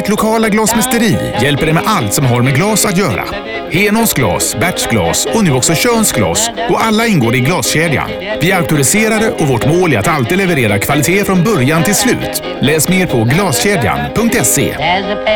Ditt lokala glasmästeri hjälper dig med allt som har med glas att göra. Henons glas, Berts glas och nu också Tjörns glas, och alla ingår i glaskedjan. Vi är auktoriserade och vårt mål är att alltid leverera kvalitet från början till slut. Läs mer på glaskedjan.se.